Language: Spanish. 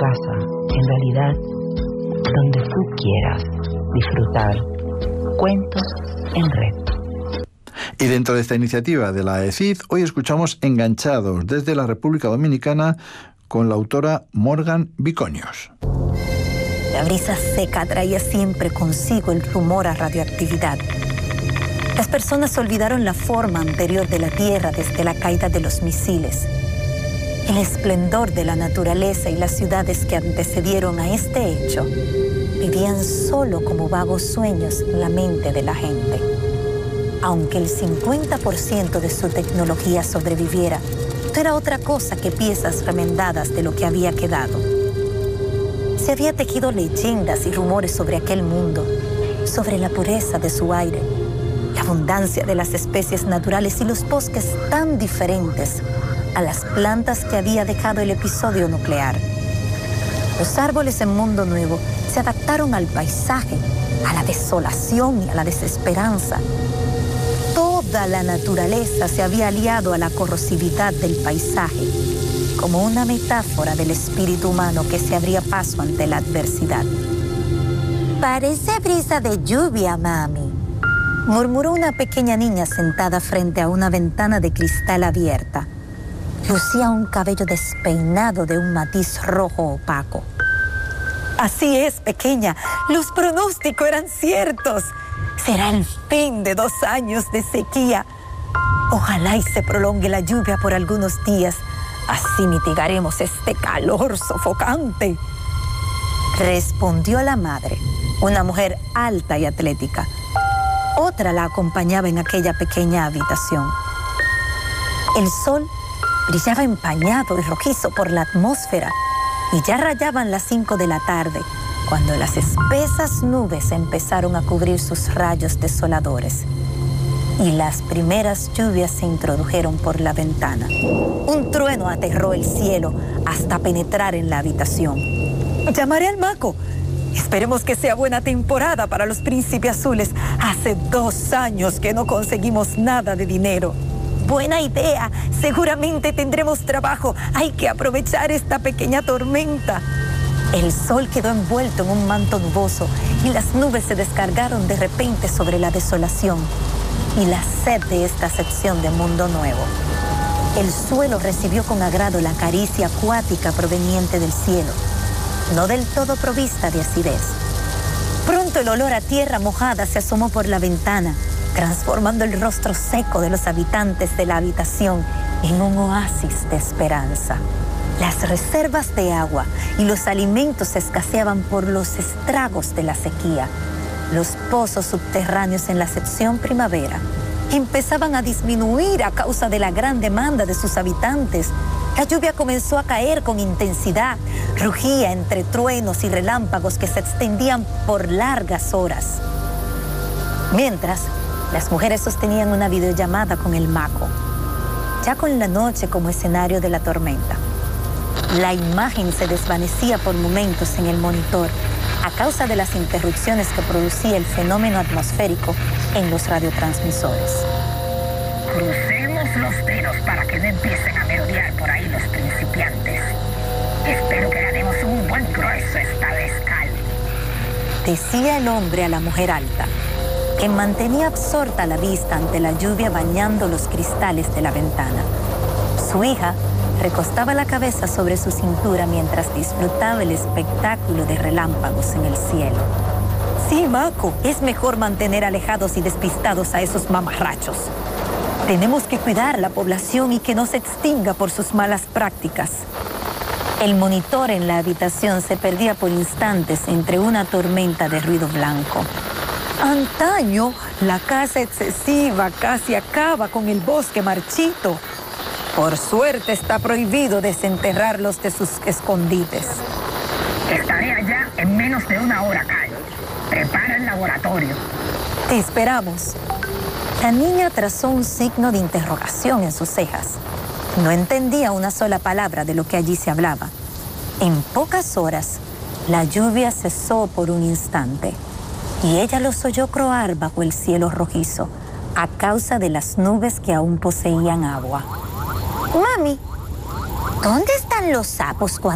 casa, en realidad, donde tú quieras disfrutar cuentos en red. Y dentro de esta iniciativa de la ECID, hoy escuchamos Enganchados desde la República Dominicana con la autora Morgan Viconios. La brisa seca traía siempre consigo el rumor a radioactividad. Las personas olvidaron la forma anterior de la Tierra desde la caída de los misiles. El esplendor de la naturaleza y las ciudades que antecedieron a este hecho vivían solo como vagos sueños en la mente de la gente. Aunque el 50% de su tecnología sobreviviera, no era otra cosa que piezas remendadas de lo que había quedado. Se había tejido leyendas y rumores sobre aquel mundo, sobre la pureza de su aire, la abundancia de las especies naturales y los bosques tan diferentes a las plantas que había dejado el episodio nuclear. Los árboles en Mundo Nuevo se adaptaron al paisaje, a la desolación y a la desesperanza. Toda la naturaleza se había aliado a la corrosividad del paisaje, como una metáfora del espíritu humano que se abría paso ante la adversidad. «Parece brisa de lluvia, mami», murmuró una pequeña niña sentada frente a una ventana de cristal abierta. Lucía un cabello despeinado de un matiz rojo opaco. «Así es, pequeña, los pronósticos eran ciertos. Será el fin de 2 años de sequía. Ojalá y se prolongue la lluvia por algunos días. Así mitigaremos este calor sofocante», respondió la madre, una mujer alta y atlética. Otra la acompañaba en aquella pequeña habitación. El sol brillaba empañado y rojizo por la atmósfera y ya rayaban las 5 de la tarde cuando las espesas nubes empezaron a cubrir sus rayos desoladores y las primeras lluvias se introdujeron por la ventana. Un trueno aterró el cielo hasta penetrar en la habitación. «Llamaré al Maco. Esperemos que sea buena temporada para los príncipes azules. Hace 2 años que no conseguimos nada de dinero». «Buena idea. Seguramente tendremos trabajo. Hay que aprovechar esta pequeña tormenta». El sol quedó envuelto en un manto nuboso y las nubes se descargaron de repente sobre la desolación y la sed de esta sección de Mundo Nuevo. El suelo recibió con agrado la caricia acuática proveniente del cielo, no del todo provista de acidez. Pronto el olor a tierra mojada se asomó por la ventana, transformando el rostro seco de los habitantes de la habitación en un oasis de esperanza. Las reservas de agua y los alimentos escaseaban por los estragos de la sequía. Los pozos subterráneos en la sección primavera empezaban a disminuir a causa de la gran demanda de sus habitantes. La lluvia comenzó a caer con intensidad, rugía entre truenos y relámpagos que se extendían por largas horas. Mientras, las mujeres sostenían una videollamada con el Maco, ya con la noche como escenario de la tormenta. La imagen se desvanecía por momentos en el monitor a causa de las interrupciones que producía el fenómeno atmosférico en los radiotransmisores. Crucemos los dedos para que no empiecen a merodear por ahí los principiantes. Espero que ganemos un buen grueso esta vez, Cal, decía el hombre a la mujer alta, que mantenía absorta la vista ante la lluvia bañando los cristales de la ventana. Su hija recostaba la cabeza sobre su cintura mientras disfrutaba el espectáculo de relámpagos en el cielo. «Sí, Maco, es mejor mantener alejados y despistados a esos mamarrachos. Tenemos que cuidar la población y que no se extinga por sus malas prácticas». El monitor en la habitación se perdía por instantes entre una tormenta de ruido blanco. «Antaño, la caza excesiva casi acaba con el bosque marchito. Por suerte está prohibido desenterrarlos de sus escondites». Estaré allá en menos de 1 hora, Cal. Prepara el laboratorio. «Te esperamos». La niña trazó un signo de interrogación en sus cejas. No entendía una sola palabra de lo que allí se hablaba. En pocas horas, la lluvia cesó por un instante y ella los oyó croar bajo el cielo rojizo a causa de las nubes que aún poseían agua. «Mami, ¿dónde están los sapos cuando